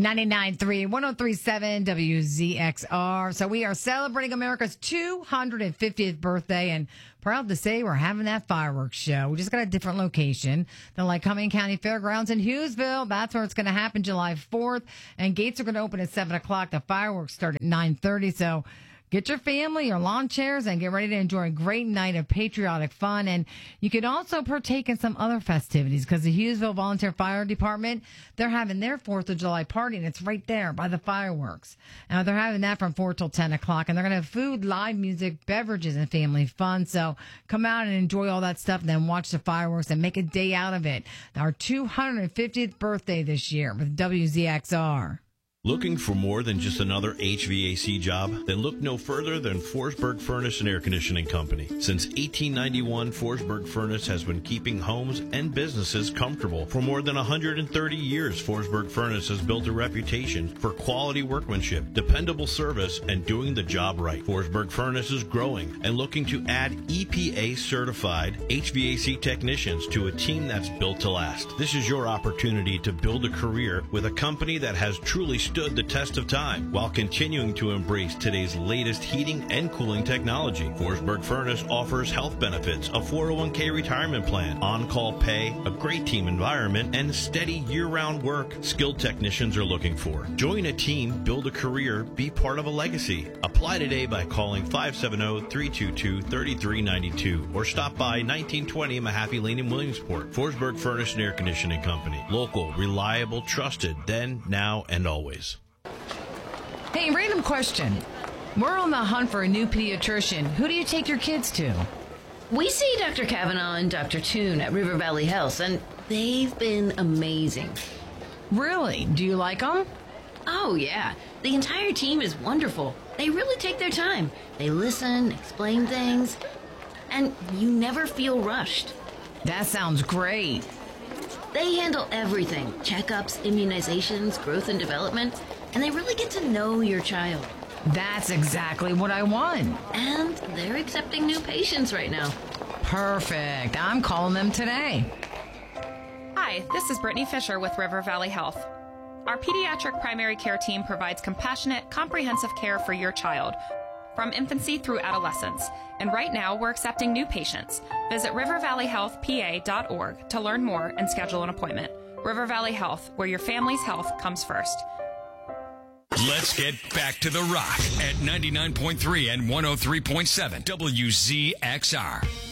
99.3, 103.7 WZXR. So we are celebrating America's 250th birthday, and proud to say we're having that fireworks show. We just got a different location than Lycoming County Fairgrounds in Hughesville. That's where it's going to happen July 4th, and gates are going to open at 7 o'clock. The fireworks start at 9:30, so get your family, your lawn chairs, and get ready to enjoy a great night of patriotic fun. And you can also partake in some other festivities because the Hughesville Volunteer Fire Department, they're having their 4th of July party, and it's right there by the fireworks. They're having that from 4 till 10 o'clock, and they're going to have food, live music, beverages, and family fun. So come out and enjoy all that stuff, and then watch the fireworks and make a day out of it. Our 250th birthday this year with WZXR. Looking for more than just another HVAC job? Then look no further than Forsberg Furnace and Air Conditioning Company. Since 1891, Forsberg Furnace has been keeping homes and businesses comfortable. For more than 130 years, Forsberg Furnace has built a reputation for quality workmanship, dependable service, and doing the job right. Forsberg Furnace is growing and looking to add EPA-certified HVAC technicians to a team that's built to last. This is your opportunity to build a career with a company that has truly stood the test of time while continuing to embrace today's latest heating and cooling technology. Forsberg Furnace offers health benefits, a 401k retirement plan, on-call pay, a great team environment, and steady year-round work skilled technicians are looking for. Join a team, build a career, be part of a legacy. Apply today by calling 570-322-3392 or stop by 1920 Mahaffey Lane in Williamsport. Forsberg Furnace and Air Conditioning Company. Local, reliable, trusted, then, now, and always. Hey, random question. We're on the hunt for a new pediatrician. Who do you take your kids to? We see Dr. Kavanaugh and Dr. Toon at River Valley Health, and they've been amazing. Really? Do you like them? Oh, yeah. The entire team is wonderful. They really take their time. They listen, explain things, and you never feel rushed. That sounds great. They handle everything. Checkups, immunizations, growth and development, and they really get to know your child. That's exactly what I want. And they're accepting new patients right now. Perfect. I'm calling them today. Hi, this is Brittany Fisher with River Valley Health. Our pediatric primary care team provides compassionate, comprehensive care for your child, from infancy through adolescence. And right now, we're accepting new patients. Visit rivervalleyhealthpa.org to learn more and schedule an appointment. River Valley Health, where your family's health comes first. Let's get back to the rock at 99.3 and 103.7 WZXR.